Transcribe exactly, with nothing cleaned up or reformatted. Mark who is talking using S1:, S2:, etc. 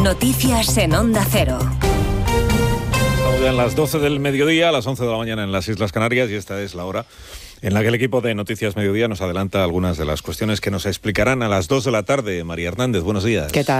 S1: Noticias en Onda Cero.
S2: Estamos ya en las doce del mediodía, a las once de la mañana en las Islas Canarias, y esta es la hora en la que el equipo de Noticias Mediodía nos adelanta algunas de las cuestiones que nos explicarán a las dos de la tarde. María Hernández, buenos días.
S3: ¿Qué tal?